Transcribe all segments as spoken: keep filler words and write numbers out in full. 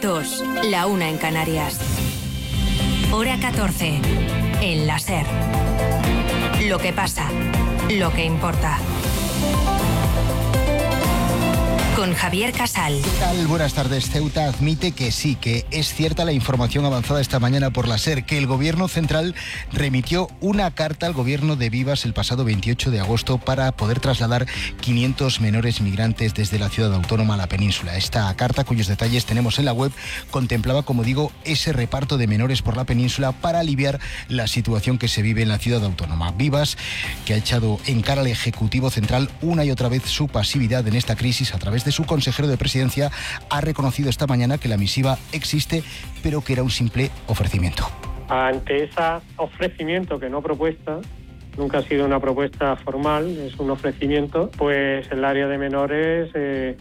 dos, la una en Canarias. Hora catorce, en la SER. Lo que pasa, lo que importa. Con Javier Casal. ¿Qué tal? Buenas tardes. Ceuta admite que sí, que es cierta la información avanzada esta mañana por la SER, que el Gobierno Central remitió una carta al Gobierno de Vivas el pasado veintiocho de agosto para poder trasladar quinientos menores migrantes desde la ciudad autónoma a la península. Esta carta, cuyos detalles tenemos en la web, contemplaba, como digo, ese reparto de menores por la península para aliviar la situación que se vive en la ciudad autónoma. Vivas, que ha echado en cara al Ejecutivo Central una y otra vez su pasividad en esta crisis a través de su consejero de Presidencia, ha reconocido esta mañana que la misiva existe, pero que era un simple ofrecimiento. Ante ese ofrecimiento, que no propuesta, nunca ha sido una propuesta formal, es un ofrecimiento, pues el área de menores eh,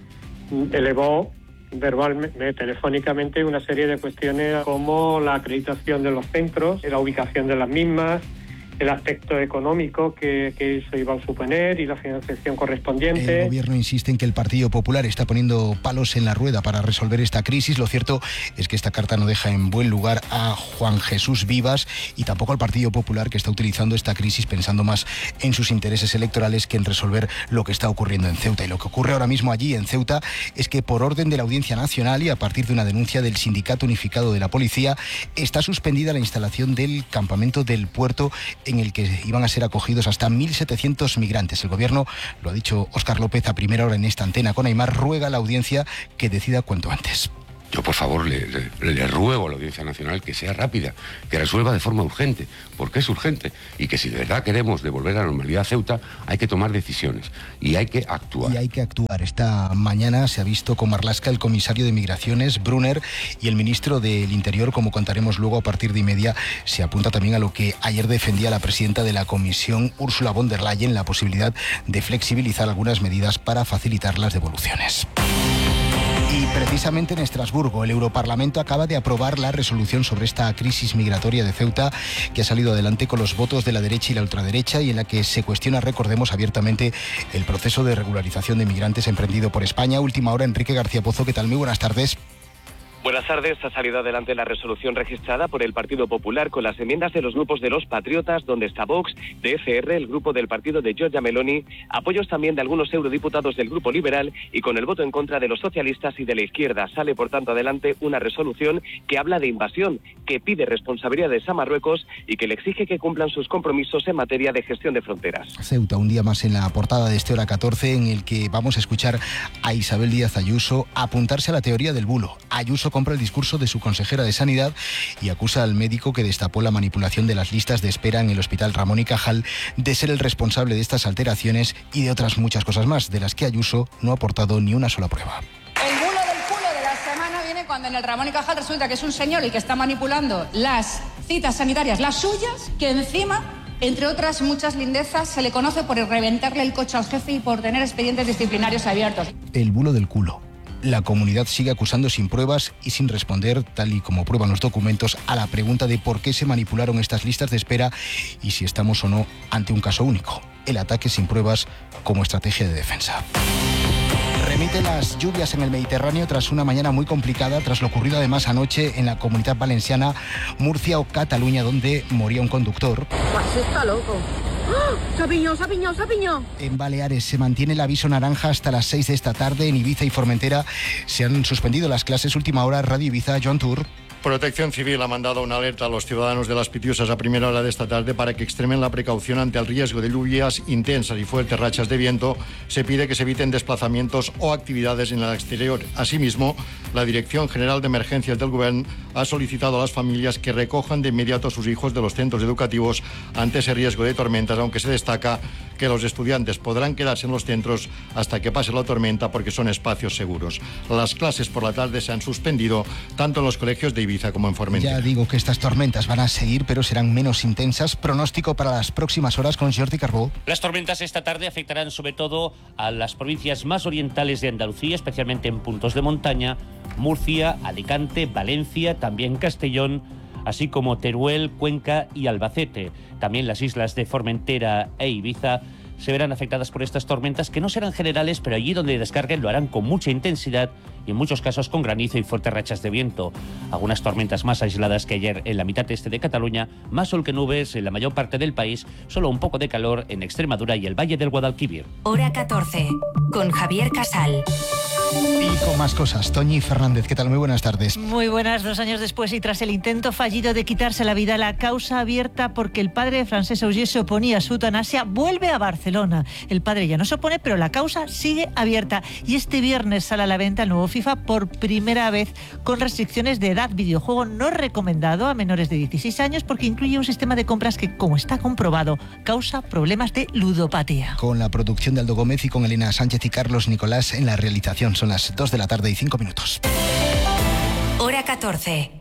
elevó verbalmente, telefónicamente, una serie de cuestiones como la acreditación de los centros, la ubicación de las mismas, el aspecto económico que, que eso iba a suponer y la financiación correspondiente. El Gobierno insiste en que el Partido Popular está poniendo palos en la rueda para resolver esta crisis. Lo cierto es que esta carta no deja en buen lugar a Juan Jesús Vivas y tampoco al Partido Popular, que está utilizando esta crisis pensando más en sus intereses electorales que en resolver lo que está ocurriendo en Ceuta. Y lo que ocurre ahora mismo allí en Ceuta es que, por orden de la Audiencia Nacional y a partir de una denuncia del Sindicato Unificado de la Policía, está suspendida la instalación del campamento del puerto en el que iban a ser acogidos hasta mil setecientos migrantes. El Gobierno, lo ha dicho Óscar López a primera hora en esta antena con Aimar, ruega a la audiencia que decida cuanto antes. Yo, por favor, le, le, le ruego a la Audiencia Nacional que sea rápida, que resuelva de forma urgente, porque es urgente, y que si de verdad queremos devolver la normalidad a Ceuta, hay que tomar decisiones y hay que actuar. Y hay que actuar. Esta mañana se ha visto con Marlaska el comisario de Migraciones, Brunner, y el ministro del Interior, como contaremos luego a partir de y media. Se apunta también a lo que ayer defendía la presidenta de la Comisión, Ursula von der Leyen, la posibilidad de flexibilizar algunas medidas para facilitar las devoluciones. Y precisamente en Estrasburgo, el Europarlamento acaba de aprobar la resolución sobre esta crisis migratoria de Ceuta, que ha salido adelante con los votos de la derecha y la ultraderecha, y en la que se cuestiona, recordemos, abiertamente el proceso de regularización de migrantes emprendido por España. Última hora, Enrique García Pozo, ¿qué tal? Muy buenas tardes. Buenas tardes. Ha salido adelante la resolución registrada por el Partido Popular con las enmiendas de los grupos de los Patriotas, donde está Vox, de F R, el grupo del partido de Giorgia Meloni, apoyos también de algunos eurodiputados del Grupo Liberal y con el voto en contra de los socialistas y de la izquierda. Sale, por tanto, adelante una resolución que habla de invasión, que pide responsabilidades a Marruecos y que le exige que cumplan sus compromisos en materia de gestión de fronteras. Ceuta, un día más en la portada de este Hora catorce, en el que vamos a escuchar a Isabel Díaz Ayuso apuntarse a la teoría del bulo. Ayuso compra el discurso de su consejera de Sanidad y acusa al médico que destapó la manipulación de las listas de espera en el Hospital Ramón y Cajal de ser el responsable de estas alteraciones y de otras muchas cosas más, de las que Ayuso no ha aportado ni una sola prueba. El bulo del culo de la semana viene cuando en el Ramón y Cajal resulta que es un señor el que está manipulando las citas sanitarias, las suyas, que encima, entre otras muchas lindezas, se le conoce por reventarle el coche al jefe y por tener expedientes disciplinarios abiertos. El bulo del culo. La comunidad sigue acusando sin pruebas y sin responder, tal y como prueban los documentos, a la pregunta de por qué se manipularon estas listas de espera y si estamos o no ante un caso único. El ataque sin pruebas como estrategia de defensa. Remiten las lluvias en el Mediterráneo tras una mañana muy complicada, tras lo ocurrido además anoche en la Comunidad Valenciana, Murcia o Cataluña, donde moría un conductor. Pues está loco. ¡Oh! ¡Se ha piñado, se ha piñado, se ha piñado! En Baleares se mantiene el aviso naranja hasta las seis de esta tarde. En Ibiza y Formentera se han suspendido las clases. Última hora, Radio Ibiza, Joan Tour. Protección Civil ha mandado una alerta a los ciudadanos de Las Pitiusas a primera hora de esta tarde para que extremen la precaución ante el riesgo de lluvias intensas y fuertes rachas de viento. Se pide que se eviten desplazamientos o actividades en el exterior. Asimismo, la Dirección General de Emergencias del Gobierno ha solicitado a las familias que recojan de inmediato a sus hijos de los centros educativos ante ese riesgo de tormentas, aunque se destaca que los estudiantes podrán quedarse en los centros hasta que pase la tormenta porque son espacios seguros. Las clases por la tarde se han suspendido tanto en los colegios de Ibiza como en Formentera. Ya digo que estas tormentas van a seguir, pero serán menos intensas. Pronóstico para las próximas horas con Jordi Carbó. Las tormentas esta tarde afectarán sobre todo a las provincias más orientales de Andalucía, especialmente en puntos de montaña, Murcia, Alicante, Valencia, también Castellón, así como Teruel, Cuenca y Albacete. También las islas de Formentera e Ibiza se verán afectadas por estas tormentas, que no serán generales, pero allí donde descarguen lo harán con mucha intensidad y en muchos casos con granizo y fuertes rachas de viento. Algunas tormentas más aisladas que ayer en la mitad este de Cataluña, más sol que nubes en la mayor parte del país, solo un poco de calor en Extremadura y el Valle del Guadalquivir. Hora catorce, con Javier Casal. Y con más cosas, Toñi Fernández, ¿qué tal? Muy buenas tardes. Muy buenas, dos años después y tras el intento fallido de quitarse la vida, la causa abierta porque el padre de Francesc Auger se oponía a su eutanasia vuelve a Barcelona. El padre ya no se opone, pero la causa sigue abierta. Y este viernes sale a la venta el nuevo FIFA por primera vez con restricciones de edad. Videojuego no recomendado a menores de dieciséis años porque incluye un sistema de compras que, como está comprobado, causa problemas de ludopatía. Con la producción de Aldo Gómez y con Elena Sánchez y Carlos Nicolás en la realización. Son las dos de la tarde y cinco minutos. Hora catorce.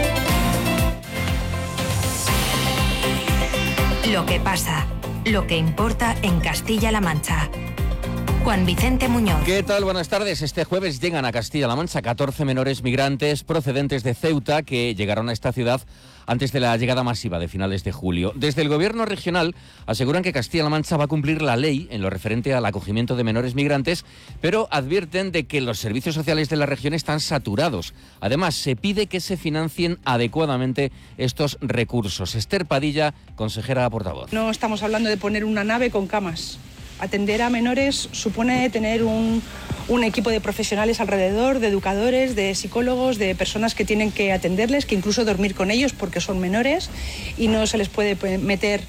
Lo que pasa, lo que importa en Castilla-La Mancha. Juan Vicente Muñoz. ¿Qué tal? Buenas tardes. Este jueves llegan a Castilla-La Mancha catorce menores migrantes procedentes de Ceuta que llegaron a esta ciudad antes de la llegada masiva de finales de julio. Desde el gobierno regional aseguran que Castilla-La Mancha va a cumplir la ley en lo referente al acogimiento de menores migrantes, pero advierten de que los servicios sociales de la región están saturados. Además, se pide que se financien adecuadamente estos recursos. Esther Padilla, consejera portavoz. No estamos hablando de poner una nave con camas. Atender a menores supone tener un, un equipo de profesionales alrededor, de educadores, de psicólogos, de personas que tienen que atenderles, que incluso dormir con ellos porque son menores y no se les puede meter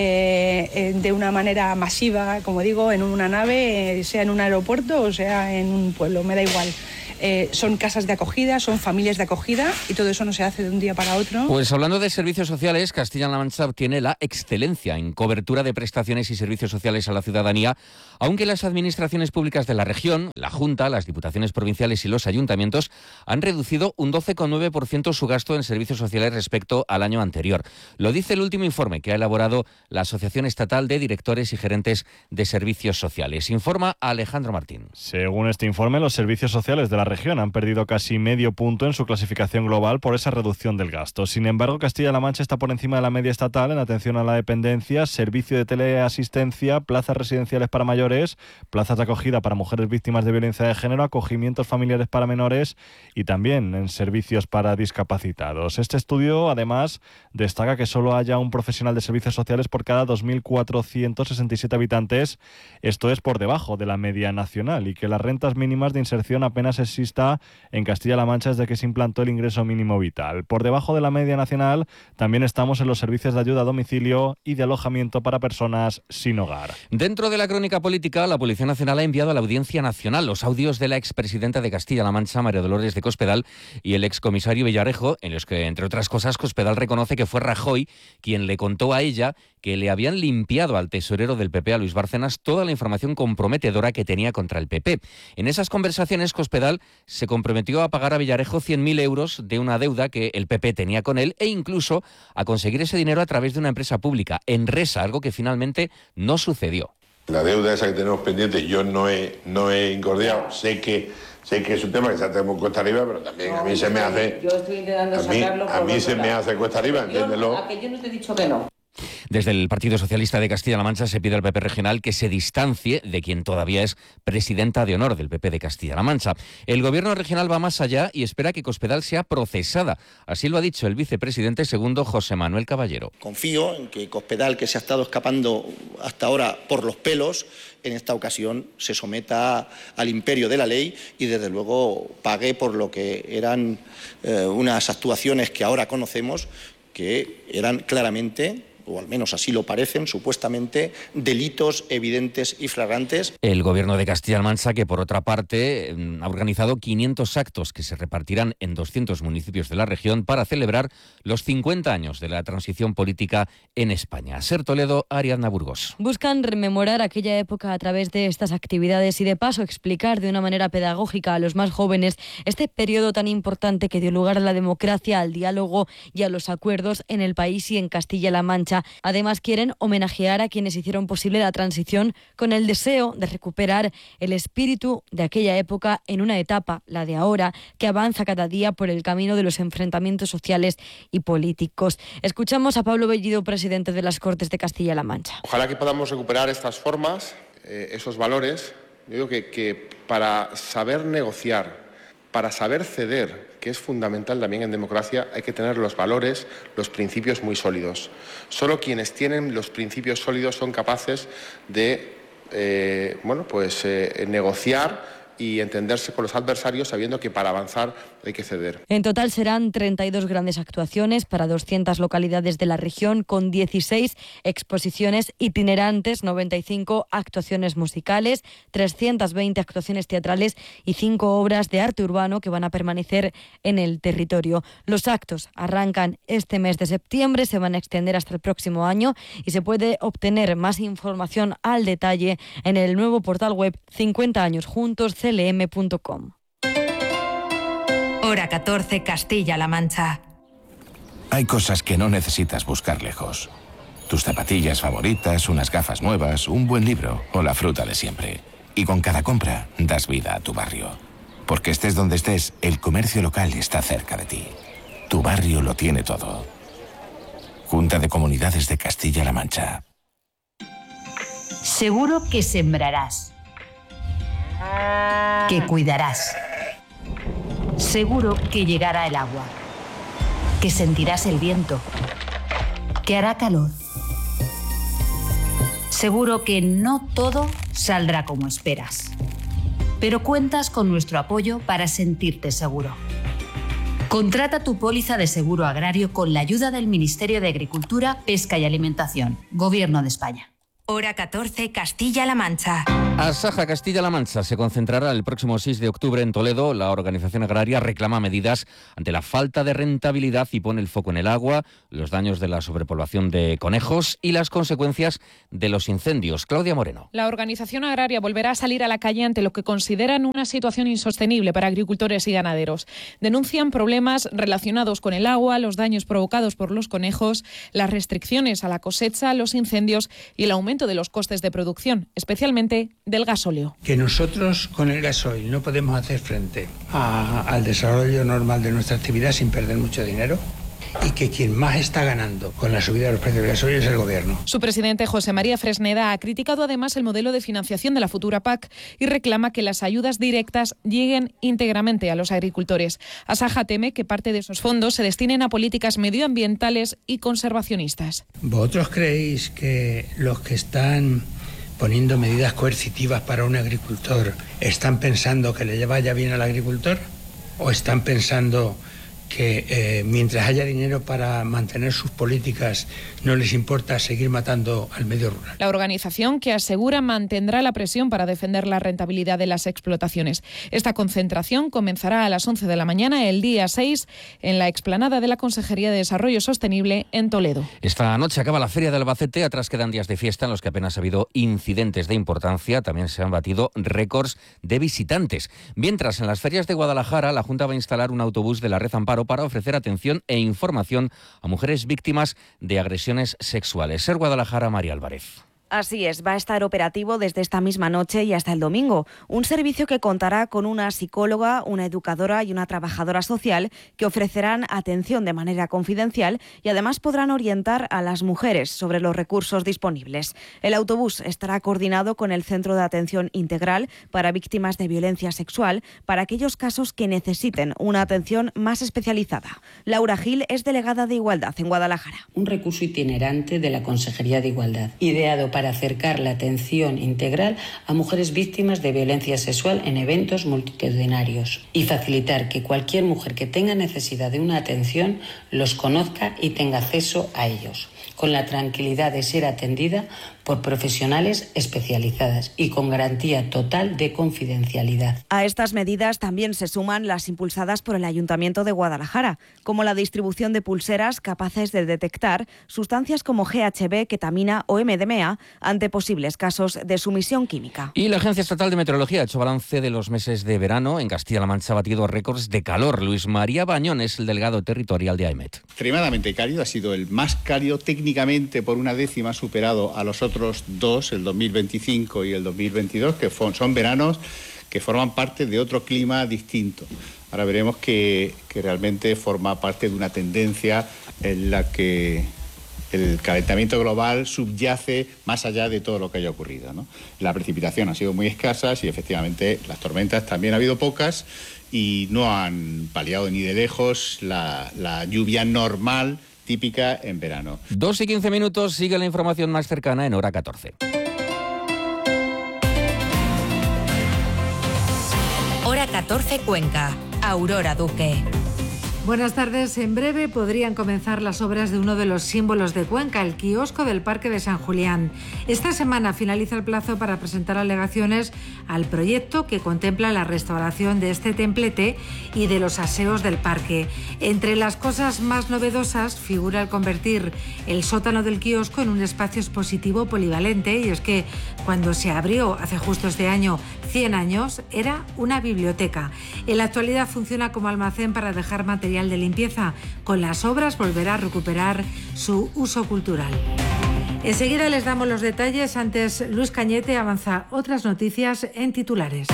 eh, de una manera masiva, como digo, en una nave, sea en un aeropuerto o sea en un pueblo, me da igual. Eh, son casas de acogida, son familias de acogida y todo eso no se hace de un día para otro. Pues hablando de servicios sociales, Castilla-La Mancha obtiene la excelencia en cobertura de prestaciones y servicios sociales a la ciudadanía, aunque las administraciones públicas de la región, la Junta, las diputaciones provinciales y los ayuntamientos han reducido un doce coma nueve por ciento su gasto en servicios sociales respecto al año anterior. Lo dice el último informe que ha elaborado la Asociación Estatal de Directores y Gerentes de Servicios Sociales. Informa Alejandro Martín. Según este informe, los servicios sociales de la región han perdido casi medio punto en su clasificación global por esa reducción del gasto. Sin embargo, Castilla-La Mancha está por encima de la media estatal en atención a la dependencia, servicio de teleasistencia, plazas residenciales para mayores, plazas de acogida para mujeres víctimas de violencia de género, acogimientos familiares para menores y también en servicios para discapacitados. Este estudio, además, destaca que solo haya un profesional de servicios sociales por cada dos mil cuatrocientos sesenta y siete habitantes. Esto es por debajo de la media nacional y que las rentas mínimas de inserción apenas existen en Castilla-La Mancha desde que se implantó el ingreso mínimo vital. Por debajo de la media nacional también estamos en los servicios de ayuda a domicilio y de alojamiento para personas sin hogar. Dentro de la crónica política, la Policía Nacional ha enviado a la Audiencia Nacional los audios de la expresidenta de Castilla-La Mancha, María Dolores de Cospedal, y el excomisario Villarejo, en los que, entre otras cosas, Cospedal reconoce que fue Rajoy quien le contó a ella que le habían limpiado al tesorero del P P, a Luis Bárcenas, toda la información comprometedora que tenía contra el P P. En esas conversaciones, Cospedal se comprometió a pagar a Villarejo cien mil euros de una deuda que el P P tenía con él e incluso a conseguir ese dinero a través de una empresa pública, Enresa, algo que finalmente no sucedió. La deuda esa que tenemos pendiente, yo no he, no he incordiado, sé que sé que es un tema que se tenemos cuesta arriba, pero también no, a mí se me hace... Yo estoy intentando a mí, sacarlo a mí se lado. me hace cuesta arriba, entiéndelo. Yo, a que yo no te he dicho que no. Desde el Partido Socialista de Castilla-La Mancha se pide al P P regional que se distancie de quien todavía es presidenta de honor del P P de Castilla-La Mancha. El gobierno regional va más allá y espera que Cospedal sea procesada. Así lo ha dicho el vicepresidente segundo José Manuel Caballero. Confío en que Cospedal, que se ha estado escapando hasta ahora por los pelos, en esta ocasión se someta al imperio de la ley y desde luego pague por lo que eran eh, unas actuaciones que ahora conocemos, que eran claramente, o al menos así lo parecen, supuestamente, delitos evidentes y flagrantes. El gobierno de Castilla-La Mancha, que por otra parte ha organizado quinientos actos que se repartirán en doscientos municipios de la región para celebrar los cincuenta años de la transición política en España. Ser Toledo, Ariadna Burgos. Buscan rememorar aquella época a través de estas actividades y de paso explicar de una manera pedagógica a los más jóvenes este periodo tan importante que dio lugar a la democracia, al diálogo y a los acuerdos en el país y en Castilla-La Mancha. Además, quieren homenajear a quienes hicieron posible la transición con el deseo de recuperar el espíritu de aquella época en una etapa, la de ahora, que avanza cada día por el camino de los enfrentamientos sociales y políticos. Escuchamos a Pablo Bellido, presidente de las Cortes de Castilla-La Mancha. Ojalá que podamos recuperar estas formas, eh, esos valores. Yo digo que, que para saber negociar Para saber ceder, que es fundamental también en democracia, hay que tener los valores, los principios muy sólidos. Solo quienes tienen los principios sólidos son capaces de eh, bueno, pues, eh, negociar y entenderse con los adversarios sabiendo que para avanzar hay que ceder. En total serán treinta y dos grandes actuaciones para doscientas localidades de la región, con dieciséis exposiciones itinerantes, noventa y cinco actuaciones musicales, trescientas veinte actuaciones teatrales y cinco obras de arte urbano que van a permanecer en el territorio. Los actos arrancan este mes de septiembre, se van a extender hasta el próximo año y se puede obtener más información al detalle en el nuevo portal web cincuenta años juntos c l m punto com. Hora catorce, Castilla-La Mancha. Hay cosas que no necesitas buscar lejos. Tus zapatillas favoritas, unas gafas nuevas, un buen libro o la fruta de siempre. Y con cada compra das vida a tu barrio. Porque estés donde estés, el comercio local está cerca de ti. Tu barrio lo tiene todo. Junta de Comunidades de Castilla-La Mancha. Seguro que sembrarás, que cuidarás. Seguro que llegará el agua, que sentirás el viento, que hará calor. Seguro que no todo saldrá como esperas, pero cuentas con nuestro apoyo para sentirte seguro. Contrata tu póliza de seguro agrario con la ayuda del Ministerio de Agricultura, Pesca y Alimentación, Gobierno de España. Hora catorce, Castilla-La Mancha. Asaja Castilla-La Mancha se concentrará el próximo seis de octubre en Toledo. La organización agraria reclama medidas ante la falta de rentabilidad y pone el foco en el agua, los daños de la sobrepoblación de conejos y las consecuencias de los incendios. Claudia Moreno. La organización agraria volverá a salir a la calle ante lo que consideran una situación insostenible para agricultores y ganaderos. Denuncian problemas relacionados con el agua, los daños provocados por los conejos, las restricciones a la cosecha, los incendios y el aumento de los costes de producción, especialmente del gasóleo. Que nosotros con el gasoil no podemos hacer frente a, al desarrollo normal de nuestra actividad sin perder mucho dinero, y que quien más está ganando con la subida de los precios del gasoil es el Gobierno. Su presidente, José María Fresneda, ha criticado además el modelo de financiación de la futura P A C y reclama que las ayudas directas lleguen íntegramente a los agricultores. Asaja teme que parte de esos fondos se destinen a políticas medioambientales y conservacionistas. ¿Vosotros creéis que los que están poniendo medidas coercitivas para un agricultor están pensando que le vaya bien al agricultor? ¿O están pensando que eh, mientras haya dinero para mantener sus políticas no les importa seguir matando al medio rural? La organización, que asegura mantendrá la presión para defender la rentabilidad de las explotaciones. Esta concentración comenzará a las once de la mañana el día seis en la explanada de la Consejería de Desarrollo Sostenible en Toledo. Esta noche acaba la Feria del Albacete, atrás quedan días de fiesta en los que apenas ha habido incidentes de importancia, también se han batido récords de visitantes. Mientras, en las ferias de Guadalajara, la Junta va a instalar un autobús de la Red Amparo para ofrecer atención e información a mujeres víctimas de agresiones sexuales. Ser Guadalajara, María Álvarez. Así es, va a estar operativo desde esta misma noche y hasta el domingo. Un servicio que contará con una psicóloga, una educadora y una trabajadora social que ofrecerán atención de manera confidencial y además podrán orientar a las mujeres sobre los recursos disponibles. El autobús estará coordinado con el Centro de Atención Integral para Víctimas de Violencia Sexual para aquellos casos que necesiten una atención más especializada. Laura Gil es delegada de Igualdad en Guadalajara. Un recurso itinerante de la Consejería de Igualdad, ideado para para acercar la atención integral a mujeres víctimas de violencia sexual en eventos multitudinarios y facilitar que cualquier mujer que tenga necesidad de una atención los conozca y tenga acceso a ellos, con la tranquilidad de ser atendida por profesionales especializadas y con garantía total de confidencialidad. A estas medidas también se suman las impulsadas por el Ayuntamiento de Guadalajara, como la distribución de pulseras capaces de detectar sustancias como G H B, ketamina o M D M A ante posibles casos de sumisión química. Y la Agencia Estatal de Meteorología ha hecho balance de los meses de verano. En Castilla-La Mancha ha batido récords de calor. Luis María Bañón es el delegado territorial de AEMET. Extremadamente cálido, ha sido el más cálido técnicamente por una décima, superado a los otros dos, el dos mil veinticinco y el dos mil veintidós, que son veranos que forman parte de otro clima distinto. Ahora veremos que, que realmente forma parte de una tendencia en la que el calentamiento global subyace más allá de todo lo que haya ocurrido, ¿no? La precipitación ha sido muy escasa y efectivamente las tormentas también ha habido pocas y no han paliado ni de lejos la, la lluvia normal típica en verano. dos y quince minutos, sigue la información más cercana en hora catorce. Hora catorce Cuenca. Aurora Duque. Buenas tardes. En breve podrían comenzar las obras de uno de los símbolos de Cuenca, el kiosco del Parque de San Julián. Esta semana finaliza el plazo para presentar alegaciones al proyecto que contempla la restauración de este templete y de los aseos del parque. Entre las cosas más novedosas figura el convertir el sótano del kiosco en un espacio expositivo polivalente, y es que cuando se abrió hace justo este año cien años era una biblioteca. En la actualidad funciona como almacén para dejar material de limpieza. Con las obras volverá a recuperar su uso cultural. Enseguida les damos los detalles. Antes, Luis Cañete avanza otras noticias en titulares.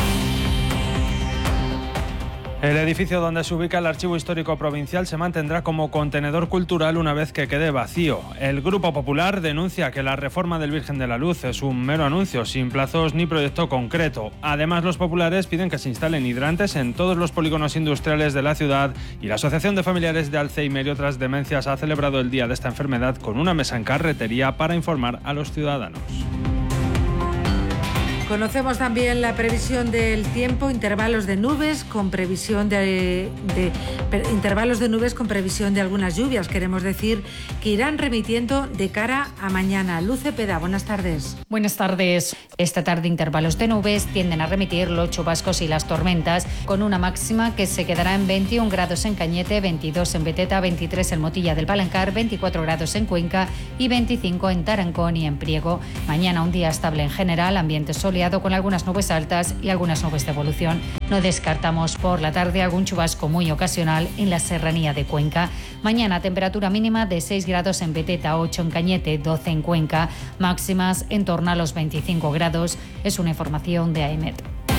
El edificio donde se ubica el Archivo Histórico Provincial se mantendrá como contenedor cultural una vez que quede vacío. El Grupo Popular denuncia que la reforma del Virgen de la Luz es un mero anuncio, sin plazos ni proyecto concreto. Además, los populares piden que se instalen hidrantes en todos los polígonos industriales de la ciudad, y la Asociación de Familiares de Alzheimer y otras demencias ha celebrado el día de esta enfermedad con una mesa en Carretería para informar a los ciudadanos. Conocemos también la previsión del tiempo, intervalos de nubes con previsión de, de per, intervalos de nubes con previsión de algunas lluvias. Queremos decir que irán remitiendo de cara a mañana. Luz Cepeda, buenas tardes. Buenas tardes. Esta tarde intervalos de nubes tienden a remitir los chubascos y las tormentas, con una máxima que se quedará en veintiún grados en Cañete, veintidós en Beteta, veintitrés en Motilla del Palancar, veinticuatro grados en Cuenca y veinticinco en Tarancón y en Priego. Mañana un día estable en general, ambiente soleado con algunas nubes altas y algunas nubes de evolución. No descartamos por la tarde algún chubasco muy ocasional en la serranía de Cuenca. Mañana temperatura mínima de seis grados en Beteta, ocho en Cañete, doce en Cuenca, máximas en torno a los veinticinco grados. Es una información de AEMET.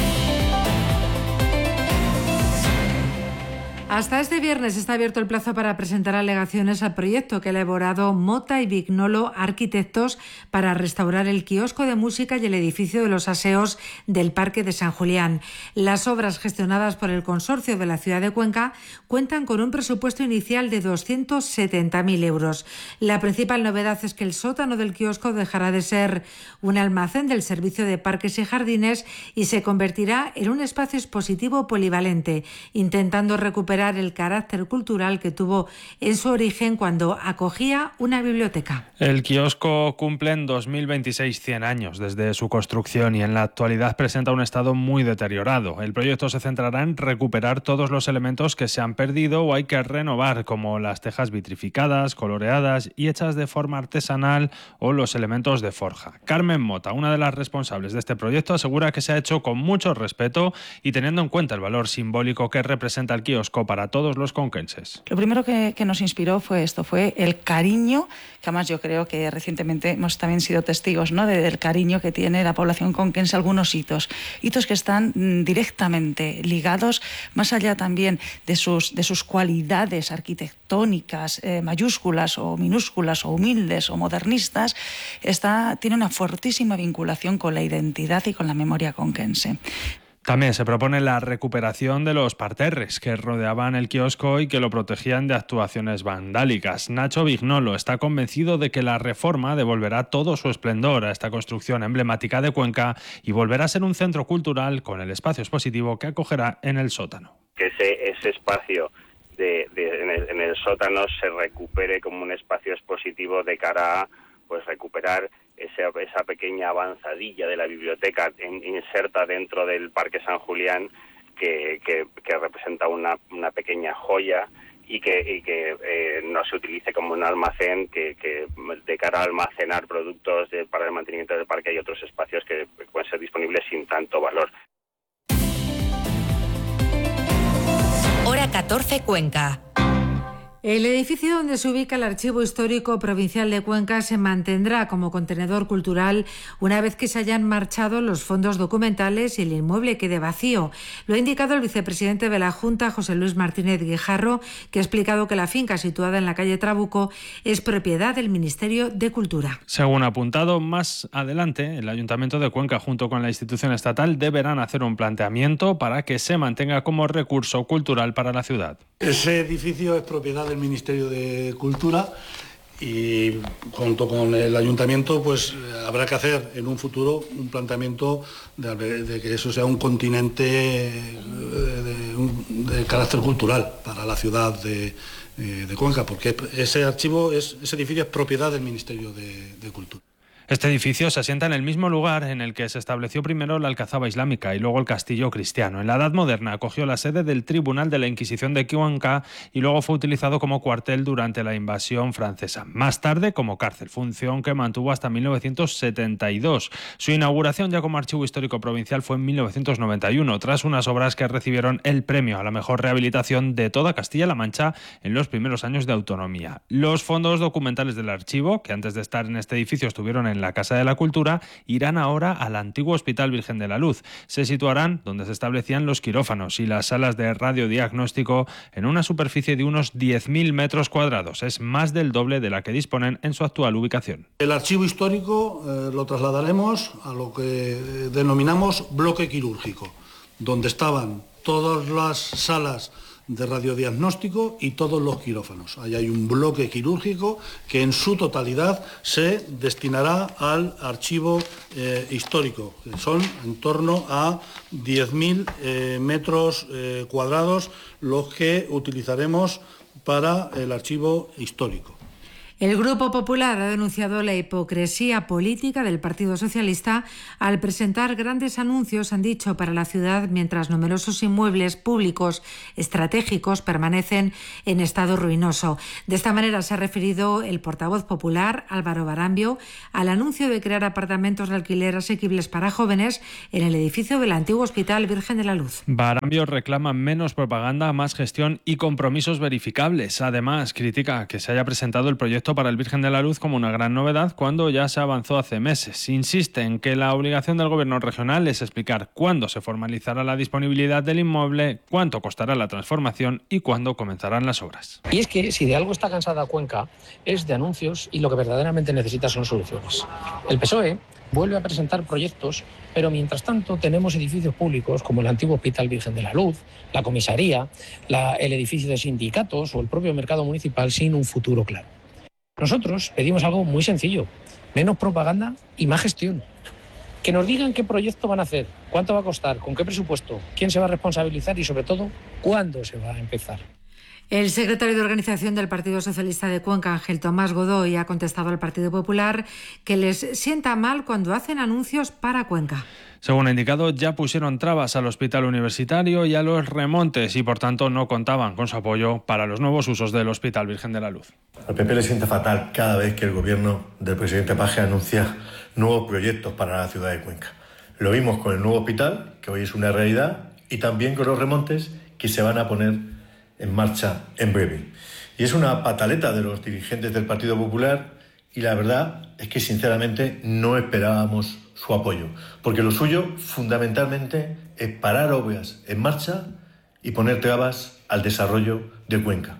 Hasta este viernes está abierto el plazo para presentar alegaciones al proyecto que ha elaborado Mota y Vignolo Arquitectos para restaurar el kiosco de música y el edificio de los aseos del Parque de San Julián. Las obras gestionadas por el Consorcio de la Ciudad de Cuenca cuentan con un presupuesto inicial de doscientos setenta mil euros. La principal novedad es que el sótano del kiosco dejará de ser un almacén del Servicio de Parques y Jardines y se convertirá en un espacio expositivo polivalente, intentando recuperar el carácter cultural que tuvo en su origen cuando acogía una biblioteca. El kiosco cumple en dos mil veintiséis cien años desde su construcción y en la actualidad presenta un estado muy deteriorado. El proyecto se centrará en recuperar todos los elementos que se han perdido o hay que renovar, como las tejas vitrificadas, coloreadas y hechas de forma artesanal, o los elementos de forja. Carmen Mota, una de las responsables de este proyecto, asegura que se ha hecho con mucho respeto y teniendo en cuenta el valor simbólico que representa el kiosco para todos los conquenses. Lo primero que, que nos inspiró fue esto, fue el cariño, que además yo creo que recientemente hemos también sido testigos, ¿no?, del cariño que tiene la población conquense a algunos hitos, hitos que están mm, directamente ligados, más allá también de sus, de sus cualidades arquitectónicas, eh, mayúsculas o minúsculas o humildes o modernistas, está, tiene una fortísima vinculación con la identidad y con la memoria conquense. También se propone la recuperación de los parterres que rodeaban el kiosco y que lo protegían de actuaciones vandálicas. Nacho Vignolo está convencido de que la reforma devolverá todo su esplendor a esta construcción emblemática de Cuenca y volverá a ser un centro cultural con el espacio expositivo que acogerá en el sótano. Que ese, ese espacio de, de, en, el, en el sótano se recupere como un espacio expositivo de cara a pues recuperar esa, esa pequeña avanzadilla de la biblioteca en, inserta dentro del Parque San Julián que, que, que representa una, una pequeña joya y que, y que eh, no se utilice como un almacén que, que de cara a almacenar productos de, para el mantenimiento del parque hay otros espacios que pueden ser disponibles sin tanto valor. Hora catorce Cuenca. El edificio donde se ubica el Archivo Histórico Provincial de Cuenca se mantendrá como contenedor cultural una vez que se hayan marchado los fondos documentales y el inmueble quede vacío. Lo ha indicado el vicepresidente de la Junta, José Luis Martínez Guijarro, que ha explicado que la finca situada en la calle Trabuco es propiedad del Ministerio de Cultura. Según ha apuntado, más adelante el Ayuntamiento de Cuenca junto con la institución estatal deberán hacer un planteamiento para que se mantenga como recurso cultural para la ciudad. Ese edificio es propiedad del Ministerio de Cultura y junto con el Ayuntamiento pues habrá que hacer en un futuro un planteamiento de, de que eso sea un continente de, de, de carácter cultural para la ciudad de, de Cuenca, porque ese archivo, es, ese edificio es propiedad del Ministerio de, de Cultura. Este edificio se asienta en el mismo lugar en el que se estableció primero la Alcazaba Islámica y luego el Castillo Cristiano. En la Edad Moderna acogió la sede del Tribunal de la Inquisición de Cuenca y luego fue utilizado como cuartel durante la invasión francesa. Más tarde como cárcel, función que mantuvo hasta mil novecientos setenta y dos. Su inauguración ya como Archivo Histórico Provincial fue en mil novecientos noventa y uno, tras unas obras que recibieron el premio a la mejor rehabilitación de toda Castilla-La Mancha en los primeros años de autonomía. Los fondos documentales del archivo, que antes de estar en este edificio estuvieron en en la Casa de la Cultura, irán ahora al antiguo Hospital Virgen de la Luz. Se situarán donde se establecían los quirófanos y las salas de radiodiagnóstico en una superficie de unos diez mil metros cuadrados. Es más del doble de la que disponen en su actual ubicación. El archivo histórico eh, lo trasladaremos a lo que denominamos bloque quirúrgico, donde estaban todas las salas de radiodiagnóstico y todos los quirófanos. Ahí hay un bloque quirúrgico que en su totalidad se destinará al archivo eh, histórico, que son en torno a diez mil eh, metros eh, cuadrados los que utilizaremos para el archivo histórico. El Grupo Popular ha denunciado la hipocresía política del Partido Socialista al presentar grandes anuncios, han dicho, para la ciudad, mientras numerosos inmuebles públicos estratégicos permanecen en estado ruinoso. De esta manera se ha referido el portavoz popular, Álvaro Barambio, al anuncio de crear apartamentos de alquiler asequibles para jóvenes en el edificio del antiguo Hospital Virgen de la Luz. Barambio reclama menos propaganda, más gestión y compromisos verificables. Además, critica que se haya presentado el proyecto para el Virgen de la Luz como una gran novedad cuando ya se avanzó hace meses. Insiste en que la obligación del Gobierno regional es explicar cuándo se formalizará la disponibilidad del inmueble, cuánto costará la transformación y cuándo comenzarán las obras. Y es que si de algo está cansada Cuenca es de anuncios y lo que verdaderamente necesita son soluciones. El P S O E vuelve a presentar proyectos, pero mientras tanto tenemos edificios públicos como el antiguo Hospital Virgen de la Luz, la comisaría, la, el edificio de sindicatos o el propio mercado municipal sin un futuro claro. Nosotros pedimos algo muy sencillo, menos propaganda y más gestión. Que nos digan qué proyecto van a hacer, cuánto va a costar, con qué presupuesto, quién se va a responsabilizar y sobre todo, cuándo se va a empezar. El secretario de Organización del Partido Socialista de Cuenca, Ángel Tomás Godoy, ha contestado al Partido Popular que les sienta mal cuando hacen anuncios para Cuenca. Según ha indicado, ya pusieron trabas al hospital universitario y a los remontes y, por tanto, no contaban con su apoyo para los nuevos usos del Hospital Virgen de la Luz. Al P P le siente fatal cada vez que el gobierno del presidente Paje anuncia nuevos proyectos para la ciudad de Cuenca. Lo vimos con el nuevo hospital, que hoy es una realidad, y también con los remontes que se van a poner en marcha en breve. Y es una pataleta de los dirigentes del Partido Popular y la verdad es que sinceramente no esperábamos su apoyo, porque lo suyo fundamentalmente es parar obras en marcha y poner trabas al desarrollo de Cuenca.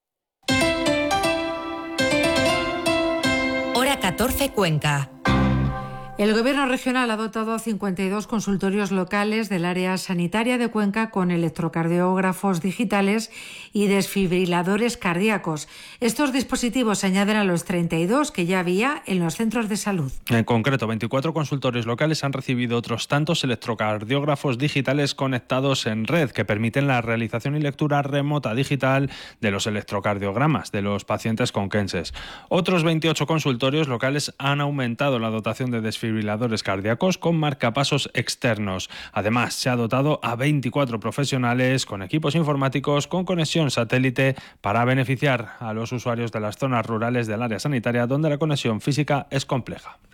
Hora catorce Cuenca. El Gobierno regional ha dotado cincuenta y dos consultorios locales del área sanitaria de Cuenca con electrocardiógrafos digitales y desfibriladores cardíacos. Estos dispositivos se añaden a los treinta y dos que ya había en los centros de salud. En concreto, veinticuatro consultorios locales han recibido otros tantos electrocardiógrafos digitales conectados en red que permiten la realización y lectura remota digital de los electrocardiogramas de los pacientes conquenses. Otros veintiocho consultorios locales han aumentado la dotación de desfibriladores desfibriladores cardíacos con marcapasos externos. Además, se ha dotado a veinticuatro profesionales con equipos informáticos con conexión satélite para beneficiar a los usuarios de las zonas rurales del área sanitaria donde la conexión física es compleja.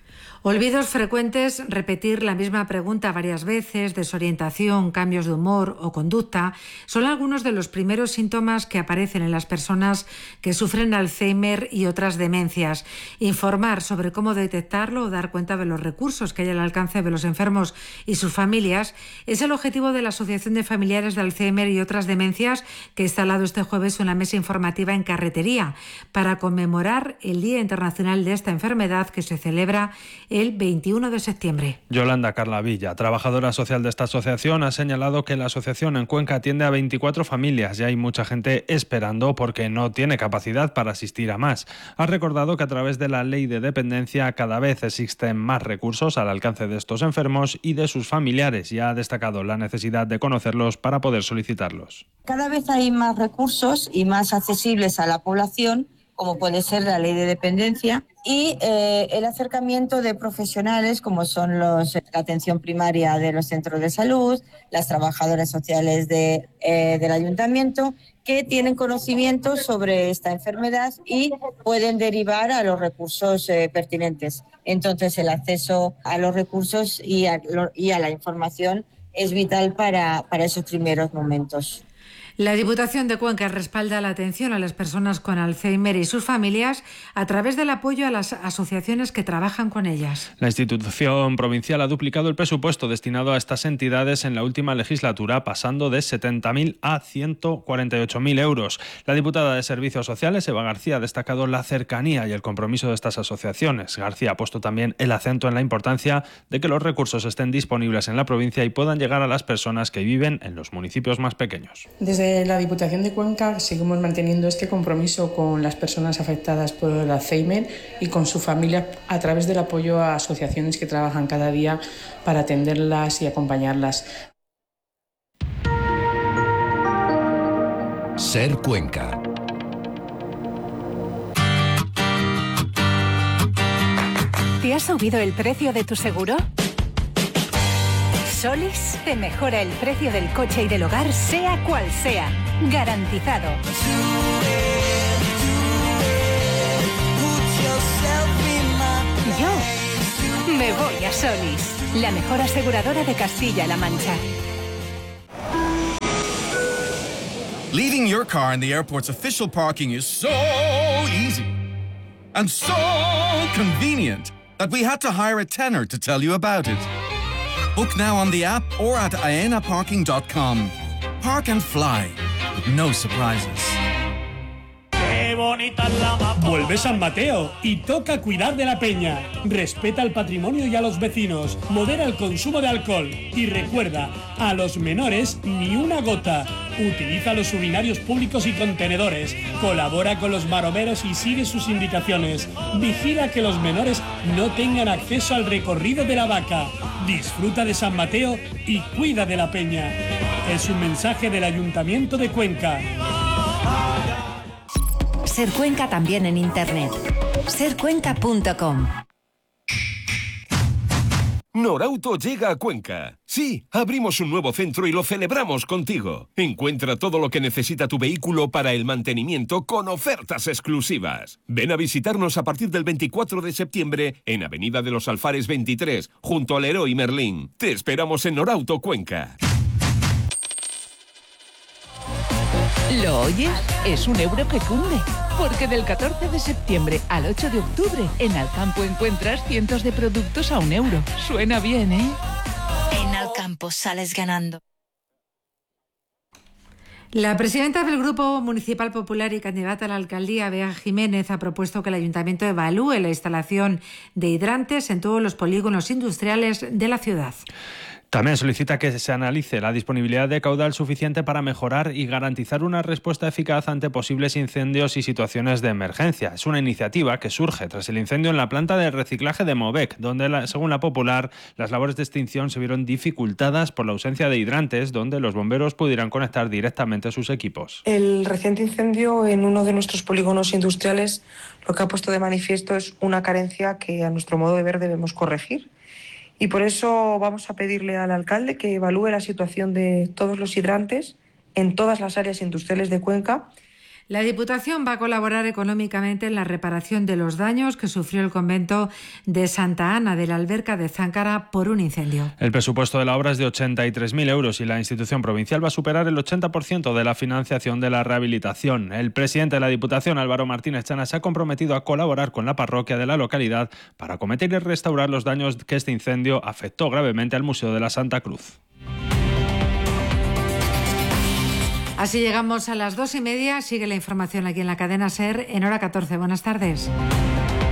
Olvidos frecuentes, repetir la misma pregunta varias veces, desorientación, cambios de humor o conducta son algunos de los primeros síntomas que aparecen en las personas que sufren Alzheimer y otras demencias. Informar sobre cómo detectarlo o dar cuenta de los recursos que hay al alcance de los enfermos y sus familias es el objetivo de la Asociación de Familiares de Alzheimer y otras demencias, que ha instalado este jueves una mesa informativa en Carretería para conmemorar el Día Internacional de esta enfermedad, que se celebra el veintiuno de septiembre. Yolanda Carlavilla, trabajadora social de esta asociación, ha señalado que la asociación en Cuenca atiende a veinticuatro familias y hay mucha gente esperando porque no tiene capacidad para asistir a más. Ha recordado que a través de la ley de dependencia cada vez existen más recursos al alcance de estos enfermos y de sus familiares, y ha destacado la necesidad de conocerlos para poder solicitarlos. Cada vez hay más recursos y más accesibles a la población, como puede ser la ley de dependencia, y eh, el acercamiento de profesionales como son los, la atención primaria de los centros de salud, las trabajadoras sociales de, eh, del ayuntamiento, que tienen conocimiento sobre esta enfermedad y pueden derivar a los recursos eh, pertinentes. Entonces, el acceso a los recursos y a, y a la información es vital para, para esos primeros momentos. La Diputación de Cuenca respalda la atención a las personas con Alzheimer y sus familias a través del apoyo a las asociaciones que trabajan con ellas. La institución provincial ha duplicado el presupuesto destinado a estas entidades en la última legislatura, pasando de setenta mil a ciento cuarenta y ocho mil euros. La diputada de Servicios Sociales, Eva García, ha destacado la cercanía y el compromiso de estas asociaciones. García ha puesto también el acento en la importancia de que los recursos estén disponibles en la provincia y puedan llegar a las personas que viven en los municipios más pequeños. Desde la Diputación de Cuenca seguimos manteniendo este compromiso con las personas afectadas por el Alzheimer y con sus familias a través del apoyo a asociaciones que trabajan cada día para atenderlas y acompañarlas. Ser Cuenca. ¿Te ha subido el precio de tu seguro? Solís te mejora el precio del coche y del hogar, sea cual sea. Garantizado. Yo me voy a Solís, la mejor aseguradora de Castilla-La Mancha. Leaving your car in the airport's official parking is so easy and so convenient that we had to hire a tenor to tell you about it. Book now on the app or at aena parking dot com. Park and fly, with no surprises. ¡Qué bonita es la mapa! Vuelve San Mateo y toca cuidar de la peña. Respeta el patrimonio y a los vecinos. Modera el consumo de alcohol. Y recuerda, a los menores ni una gota. Utiliza los urinarios públicos y contenedores. Colabora con los maromeros y sigue sus indicaciones. Vigila que los menores no tengan acceso al recorrido de la vaca. Disfruta de San Mateo y cuida de la peña. Es un mensaje del Ayuntamiento de Cuenca. Ser Cuenca también en internet. ser cuenca punto com. Norauto llega a Cuenca. Sí, abrimos un nuevo centro y lo celebramos contigo. Encuentra todo lo que necesita tu vehículo para el mantenimiento con ofertas exclusivas. Ven a visitarnos a partir del veinticuatro de septiembre en Avenida de los Alfares veintitrés, junto al Leroy Merlin. Te esperamos en Norauto Cuenca. ¿Lo oyes? Es un euro que cunde. Porque del catorce de septiembre al ocho de octubre, en Alcampo encuentras cientos de productos a un euro. Suena bien, ¿eh? En Alcampo sales ganando. La presidenta del Grupo Municipal Popular y candidata a la alcaldía, Bea Jiménez, ha propuesto que el Ayuntamiento evalúe la instalación de hidrantes en todos los polígonos industriales de la ciudad. También solicita que se analice la disponibilidad de caudal suficiente para mejorar y garantizar una respuesta eficaz ante posibles incendios y situaciones de emergencia. Es una iniciativa que surge tras el incendio en la planta de reciclaje de Movec, donde, la, según la Popular, las labores de extinción se vieron dificultadas por la ausencia de hidrantes, donde los bomberos pudieran conectar directamente sus equipos. El reciente incendio en uno de nuestros polígonos industriales lo que ha puesto de manifiesto es una carencia que, a nuestro modo de ver, debemos corregir. Y por eso vamos a pedirle al alcalde que evalúe la situación de todos los hidrantes en todas las áreas industriales de Cuenca. La Diputación va a colaborar económicamente en la reparación de los daños que sufrió el convento de Santa Ana de la Alberca de Záncara por un incendio. El presupuesto de la obra es de ochenta y tres mil euros y la institución provincial va a superar el ochenta por ciento de la financiación de la rehabilitación. El presidente de la Diputación, Álvaro Martínez Chana, se ha comprometido a colaborar con la parroquia de la localidad para acometer y restaurar los daños que este incendio afectó gravemente al Museo de la Santa Cruz. Así llegamos a las dos y media. Sigue la información aquí en la cadena SER en hora catorce. Buenas tardes.